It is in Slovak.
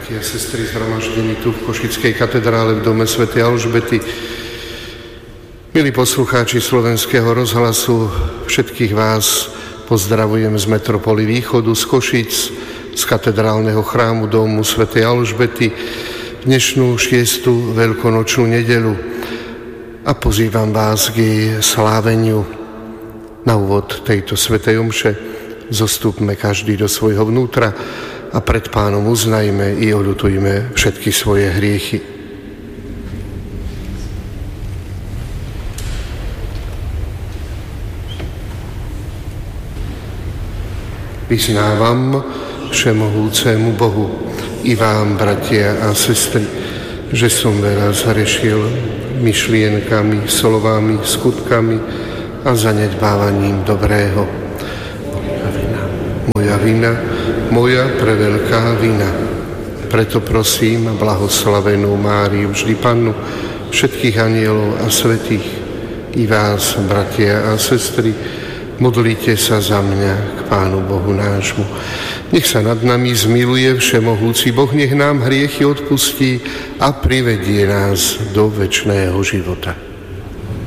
bratia a sestry zhromaždení tu v Košickej katedrále v dome svätej Alžbety, milí poslucháči Slovenského rozhlasu, všetkých vás pozdravujem z metropoly Východu, z Košic, z katedrálneho chrámu domu svätej Alžbety, dnešnú 6. veľkonočnú nedeľu a pozývam vás k jej sláveniu. Na úvod tejto svätej omše zostupme každý do svojho vnútra a pred Pánom uznajme i oľutujme všetky svoje hriechy. Vyznávam všemohúcemu Bohu i vám, bratia a sestry, že som veľa zhrešil myšlienkami, slovami, skutkami a zanedbávaním dobrého. Moja vina, moja preveľká vina. Preto prosím blahoslavenú Máriu, vždy Pannu, všetkých anielov a svätých, i vás, bratia a sestry, modlite sa za mňa k Pánu Bohu nášmu. Nech sa nad nami zmiluje všemohúci Boh, nech nám hriechy odpustí a privedie nás do večného života.